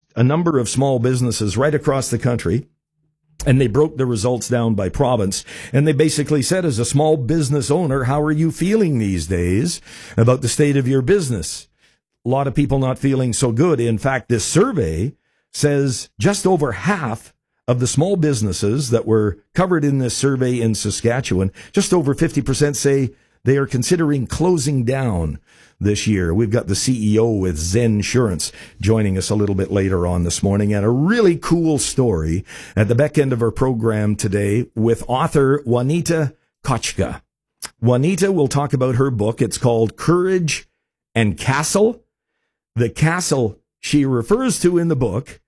a number of small businesses right across the country, and they broke the results down by province. And they basically said, as a small business owner, how are you feeling these days about the state of your business? A lot of people not feeling so good. In fact, this survey says just over half of the small businesses that were covered in this survey in Saskatchewan, just over 50% say they are considering closing down this year. We've got the CEO with Zensurance joining us a little bit later on this morning, and a really cool story at the back end of our program today with author Juanita Kochka. Juanita will talk about her book. It's called Courage and Castle. The castle she refers to in the book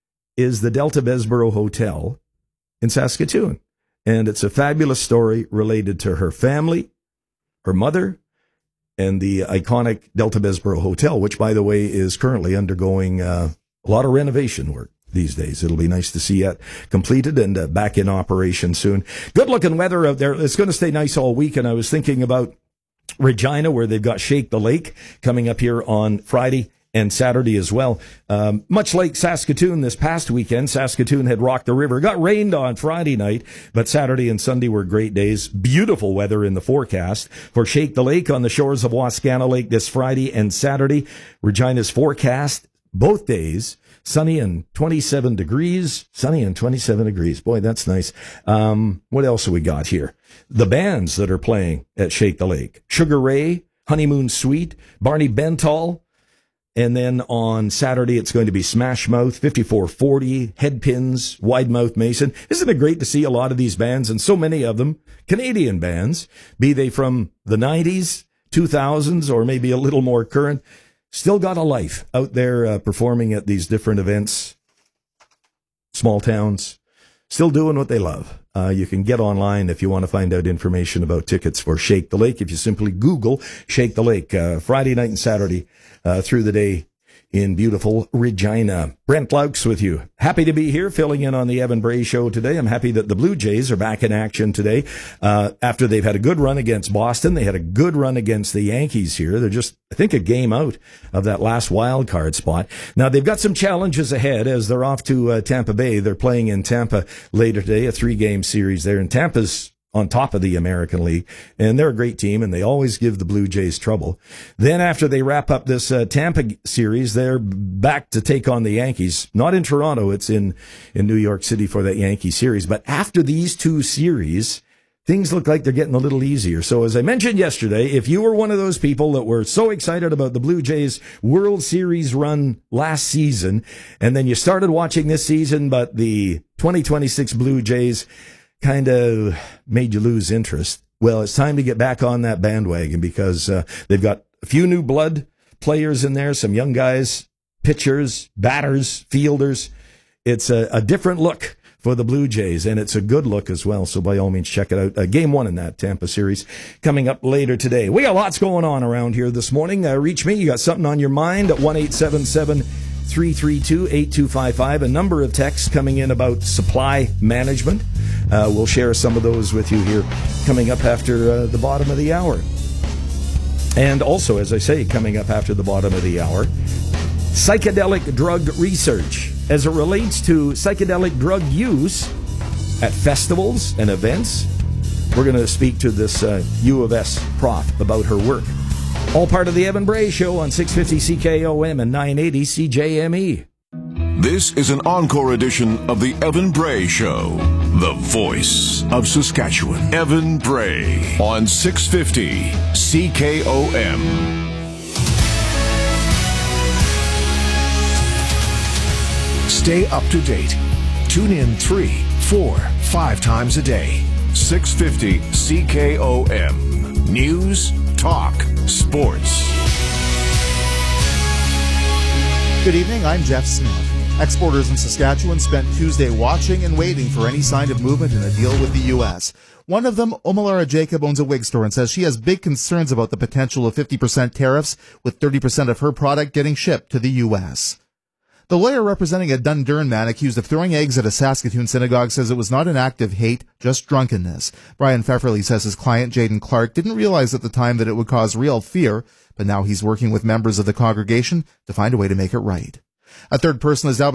is the Delta Bessborough Hotel in Saskatoon. And it's a fabulous story related to her family, her mother, and the iconic Delta Bessborough Hotel, which, by the way, is currently undergoing a lot of renovation work these days. It'll be nice to see it completed and back in operation soon. Good-looking weather out there. It's going to stay nice all week, and I was thinking about Regina, where they've got Shake the Lake coming up here on Friday and Saturday as well. Much like Saskatoon this past weekend, Saskatoon had rocked the river. Got rained on Friday night, but Saturday and Sunday were great days. Beautiful weather in the forecast for Shake the Lake on the shores of Wascana Lake this Friday and Saturday. Regina's forecast, both days, sunny and 27 degrees. Sunny and 27 degrees. Boy, that's nice. What else have we got here? The bands that are playing at Shake the Lake. Sugar Ray, Honeymoon Suite, Barney Bentall. And then on Saturday, it's going to be Smash Mouth, 5440, Headpins, Wide Mouth Mason. Isn't it great to see a lot of these bands, and so many of them, Canadian bands, be they from the 90s, 2000s, or maybe a little more current, still got a life out there performing at these different events, small towns, still doing what they love. You can get online if you want to find out information about tickets for Shake the Lake. If you simply Google Shake the Lake, Friday night and Saturday through the day in beautiful Regina. Brent Laux with you. Happy to be here, filling in on the Evan Bray Show today. I'm happy that the Blue Jays are back in action today. After they've had a good run against Boston, they had a good run against the Yankees here. They're just, I think, a game out of that last wild card spot. Now, they've got some challenges ahead as they're off to Tampa Bay. They're playing in Tampa later today, a 3-game series there. And Tampa's on top of the American League, and they're a great team, and they always give the Blue Jays trouble. Then after they wrap up this Tampa series, they're back to take on the Yankees. Not in Toronto, it's in New York City for that Yankee series. But after these two series, things look like they're getting a little easier. So as I mentioned yesterday, if you were one of those people that were so excited about the Blue Jays World Series run last season, and then you started watching this season, but the 2026 Blue Jays kind of made you lose interest, well, it's time to get back on that bandwagon, because they've got a few new blood players in there, some young guys, pitchers, batters, fielders. It's a different look for the Blue Jays, and it's a good look as well, so by all means check it out. Game 1 in that Tampa series coming up later today. We got lots going on around here this morning. Reach me, you got something on your mind at 1-877-332-8255. A number of texts coming in about supply management. We'll share some of those with you here coming up after the bottom of the hour. And also, as I say, coming up after the bottom of the hour, psychedelic drug research as it relates to psychedelic drug use at festivals and events. We're going to speak to this U of S prof about her work. All part of the Evan Bray Show on 650 CKOM and 980 CJME. This is an encore edition of the Evan Bray Show, the voice of Saskatchewan. Evan Bray on 650 CKOM. Stay up to date. Tune in 3, 4, 5 times a day. 650 CKOM. News, talk, sports. Good evening, I'm Jeff Smith. Exporters in Saskatchewan spent Tuesday watching and waiting for any sign of movement in a deal with the U.S. One of them, Omalara Jacob, owns a wig store and says she has big concerns about the potential of 50% tariffs, with 30% of her product getting shipped to the U.S. The lawyer representing a Dundurn man accused of throwing eggs at a Saskatoon synagogue says it was not an act of hate, just drunkenness. Brian Pfefferly says his client, Jaden Clark, didn't realize at the time that it would cause real fear, but now he's working with members of the congregation to find a way to make it right. A third person is now